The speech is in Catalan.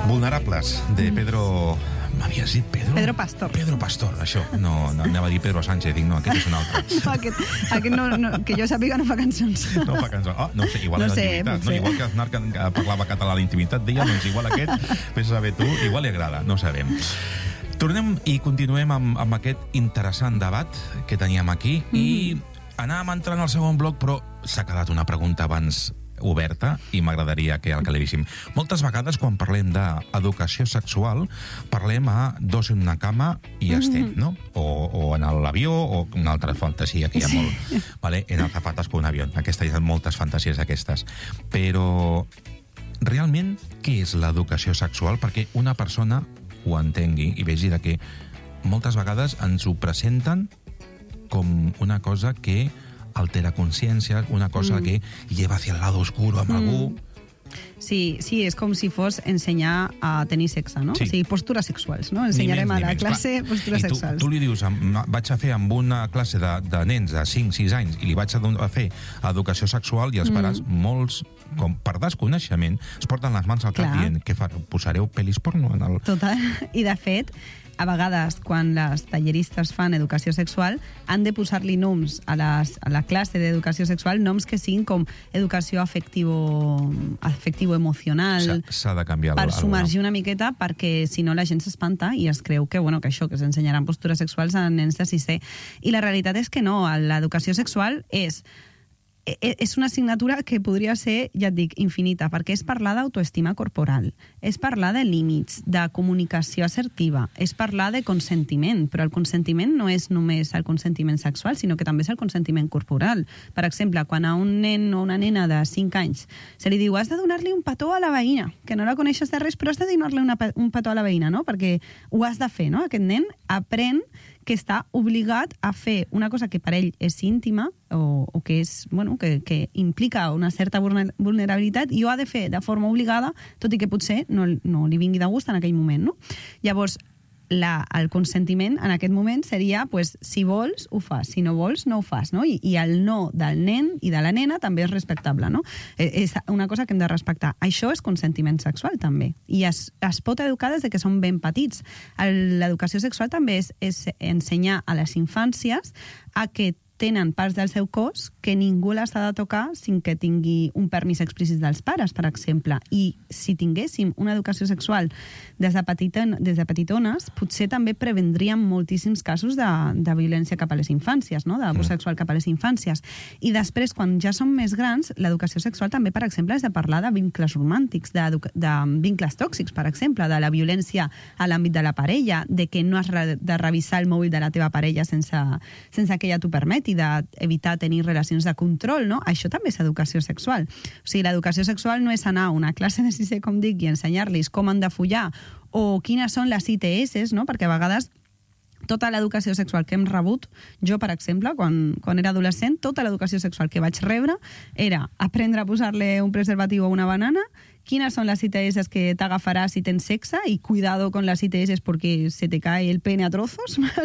Vulnerables, de Pedro... M'havies dit Pedro? Pedro Pastor. Pedro Pastor, això. No, anava a dir Pedro Sánchez, dic, no, aquest és un altre. No, aquest no, que jo sàpiga no fa cançons. No fa cançons. No sé, igual No és sé, l'intimitat. potser. Igual que Aznar que parlava català a la intimitat, deia, doncs igual aquest, vés a saber tu, igual li agrada, no sabem. Tornem i continuem amb aquest interessant debat que teníem aquí i anàvem entrant al segon bloc, però s'ha quedat una pregunta abans oberta i m'agradaria que el calibríssim. Moltes vegades quan parlem d'educació sexual parlem a dos en una cama i estem, no? O en l'avió o una altra fantasia que hi ha molt. Vale? En el zapatos con un avió. Hi ha moltes fantasies aquestes. Però realment què és l'educació sexual? Perquè una persona ho entengui i vegi de que moltes vegades ens ho presenten com una cosa que altera consciència, una cosa que lleva hacia el lado oscuro amb algú. Sí, és com si fos ensenyar a tenir sexe, no? Sí. O sigui, postures sexuals, no? Ensenyarem a la classe postures sexuals. I tu li dius, vaig a fer amb una classe de nens de 5-6 anys i li vaig a fer educació sexual i els pares, molts, com per desconeixement, es porten les mans al cap dient, què posareu pel·lis porno en el... Total. I, de fet, a vegades, quan les talleristes fan educació sexual, han de posar-li noms a la classe d'educació sexual, noms que siguin com educació afectivo-emocional. S'ha de canviar per submergir una miqueta, perquè si no la gent s'espanta i es creu que això, que s'ensenyaran postures sexuals a nens de 6è. I la realitat és que no, l'educació sexual és una assignatura que podria ser, ja et dic, infinita, perquè és parlar d'autoestima corporal, és parlar de límits, de comunicació assertiva, és parlar de consentiment, però el consentiment no és només el consentiment sexual, sinó que també és el consentiment corporal. Per exemple, quan a un nen o una nena de 5 anys se li diu has de donar-li un petó a la veïna, que no la coneixes de res, però has de donar-li un petó a la veïna, no? Perquè ho has de fer, no? Aquest nen aprèn que està obligat a fer una cosa que per ell és íntima o que és, bueno, que implica una certa vulnerabilitat i ho ha de fer de forma obligada, tot i que potser no li vingui de gust en aquell moment, no? Llavors, el consentiment en aquest moment seria, pues, si vols, ho fas, si no vols, no ho fas, no? I el no del nen i de la nena també és respectable, no? És una cosa que hem de respectar. Això és consentiment sexual, també. I es pot educar des que són ben petits. L'educació sexual també és ensenyar a les infàncies a que tenen parts del seu cos que ningú les ha de tocar sin que tingui un permís explícit dels pares, per exemple. I si tinguéssim una educació sexual des de petitones, potser també prevendríem moltíssims casos de violència cap a les infàncies, no? D'abús sexual cap a les infàncies. I després, quan ja som més grans, l'educació sexual també, per exemple, és de parlar de vincles romàntics, de vincles tòxics, per exemple, de la violència a l'àmbit de la parella, de que no has de revisar el mòbil de la teva parella sense que ella t'ho permeti, d'evitar tenir relacions de control, no? Això també és educació sexual. O sigui, l'educació sexual no és anar a una classe de 6è, com dic, i ensenyar-los com han de follar o quines són les ITS, no? Perquè a vegades tota l'educació sexual que hem rebut, jo, per exemple, quan era adolescent, tota l'educació sexual que vaig rebre era aprendre a posar-li un preservatiu a una banana, quines són les ITS que t'agafaràs si tens sexe, i cuidado con las ITS porque se te cae el pene a trozos,